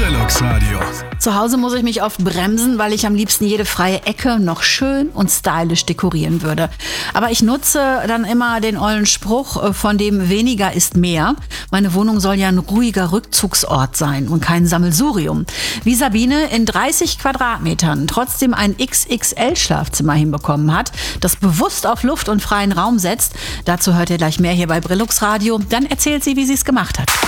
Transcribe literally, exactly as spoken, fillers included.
Brillux Radio. Zu Hause muss ich mich oft bremsen, weil ich am liebsten jede freie Ecke noch schön und stylisch dekorieren würde. Aber ich nutze dann immer den ollen Spruch, von dem weniger ist mehr. Meine Wohnung soll ja ein ruhiger Rückzugsort sein und kein Sammelsurium. Wie Sabine in dreißig Quadratmetern trotzdem ein X X L-Schlafzimmer hinbekommen hat, das bewusst auf Luft und freien Raum setzt. Dazu hört ihr gleich mehr hier bei Brillux Radio. Dann erzählt sie, wie sie es gemacht hat.